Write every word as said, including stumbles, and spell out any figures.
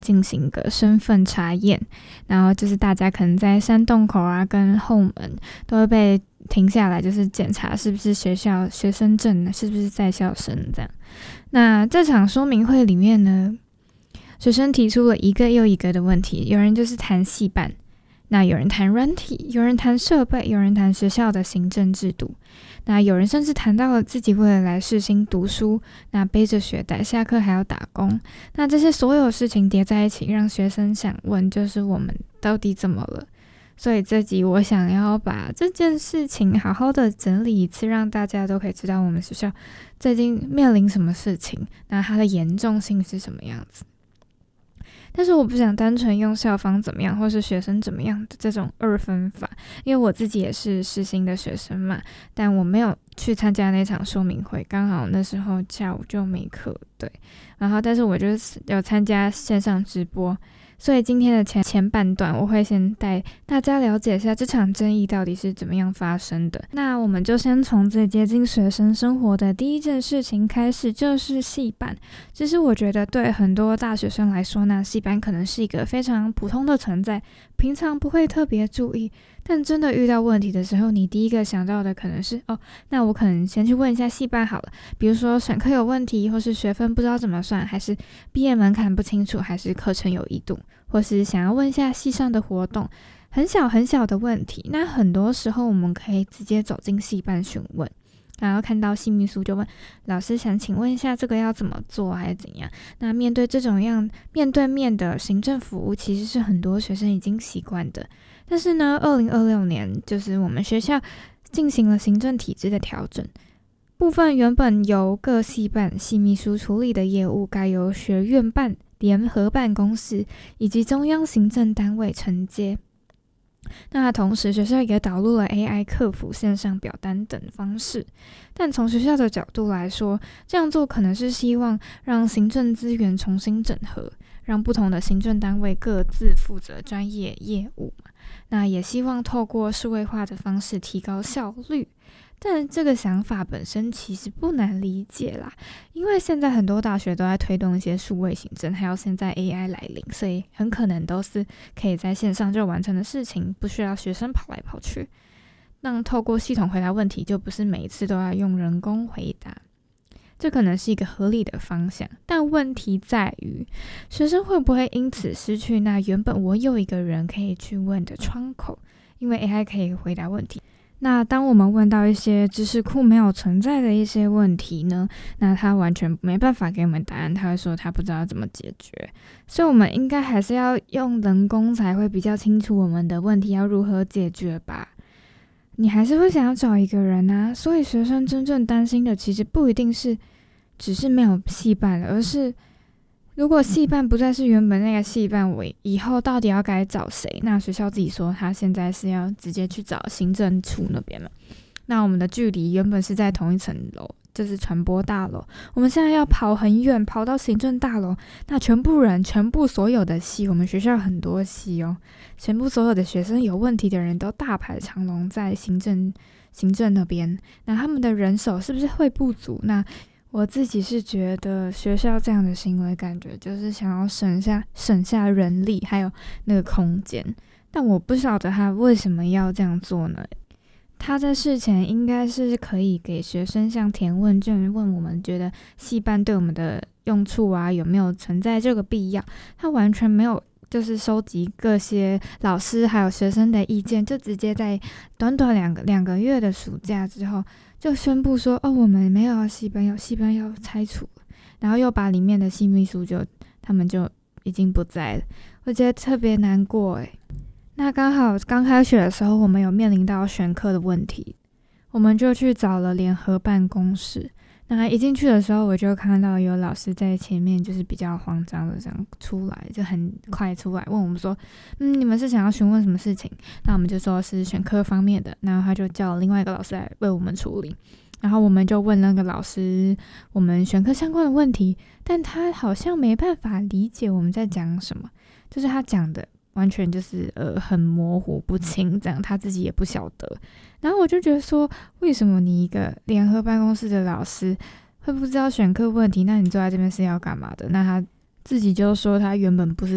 进行个身份查验，然后就是大家可能在山洞口啊跟后门都会被停下来，就是检查是不是学校学生证，是不是在校生这样。那这场说明会里面呢，学生提出了一个又一个的问题，有人就是谈系办，那有人谈软体，有人谈设备，有人谈学校的行政制度，那有人甚至谈到了自己为了来世新读书，那背着学袋下课还要打工，那这些所有事情叠在一起，让学生想问就是我们到底怎么了。所以这集我想要把这件事情好好的整理一次，让大家都可以知道我们学校最近面临什么事情，那它的严重性是什么样子。但是我不想单纯用校方怎么样或是学生怎么样的这种二分法，因为我自己也是世新的学生嘛，但我没有去参加那场说明会，刚好那时候下午就没课，对，然后但是我就是有参加线上直播，所以今天的前前半段我会先带大家了解一下这场争议到底是怎么样发生的。那我们就先从最接近学生生活的第一件事情开始，就是系办。其实我觉得对很多大学生来说，那系办可能是一个非常普通的存在，平常不会特别注意，但真的遇到问题的时候，你第一个想到的可能是哦，那我可能先去问一下系办好了，比如说选课有问题，或是学分不知道怎么算，还是毕业门槛不清楚，还是课程有异度，或是想要问一下系上的活动，很小很小的问题。那很多时候我们可以直接走进系办询问，然后看到系秘书就问老师想请问一下这个要怎么做还是怎样。那面对这种样面对面的行政服务，其实是很多学生已经习惯的。但是呢二零二六年就是我们学校进行了行政体制的调整，部分原本由各系办系秘书处理的业务，该由学院办联合办公室以及中央行政单位承接。那同时学校也导入了 A I 客服、线上表单等方式，但从学校的角度来说，这样做可能是希望让行政资源重新整合，让不同的行政单位各自负责专业业务嘛。那也希望透过数位化的方式提高效率。但这个想法本身其实不难理解啦，因为现在很多大学都在推动一些数位行政，还有现在 A I 来临，所以很可能都是可以在线上就完成的事情，不需要学生跑来跑去。那透过系统回答问题，就不是每一次都要用人工回答，这可能是一个合理的方向。但问题在于，学生会不会因此失去那原本我有一个人可以去问的窗口，因为 A I 可以回答问题。那当我们问到一些知识库没有存在的一些问题呢，那他完全没办法给我们答案，他会说他不知道怎么解决。所以我们应该还是要用人工才会比较清楚我们的问题要如何解决吧。你还是会想要找一个人啊，所以学生真正担心的其实不一定是只是没有系办了，而是如果系办不再是原本那个系办，我以后到底要该找谁？那学校自己说他现在是要直接去找行政处那边了。那我们的距离原本是在同一层楼，就是传播大楼，我们现在要跑很远，跑到行政大楼。那全部人，全部所有的系，我们学校很多系哦，全部所有的学生有问题的人都大排长龙在行政行政那边。那他们的人手是不是会不足？那我自己是觉得学校这样的行为感觉就是想要省下省下人力还有那个空间，但我不晓得他为什么要这样做呢？他在事前应该是可以给学生像填问卷，问我们觉得系办对我们的用处啊有没有存在这个必要，他完全没有就是收集各些老师还有学生的意见，就直接在短短两个两个月的暑假之后就宣布说，哦，我们没有系办，有系办要拆除了，然后又把里面的系秘书就他们就已经不在了，我觉得特别难过诶。那刚好刚开学的时候，我们有面临到选课的问题，我们就去找了联合办公室。那一进去的时候，我就看到有老师在前面，就是比较慌张的这样出来，就很快出来问我们说，嗯，你们是想要询问什么事情？那我们就说是选课方面的，然后他就叫另外一个老师来为我们处理。然后我们就问那个老师我们选课相关的问题，但他好像没办法理解我们在讲什么，就是他讲的完全就是呃很模糊不清，这样他自己也不晓得。然后我就觉得说，为什么你一个联合办公室的老师会不知道选课问题？那你坐在这边是要干嘛的？那他自己就说他原本不是